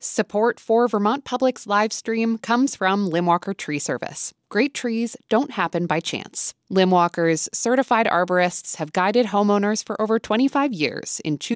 Support for Vermont Public's live stream comes from Limwalker Tree Service. Great trees don't happen by chance. Limwalker's certified arborists have guided homeowners for over 25 years in choosing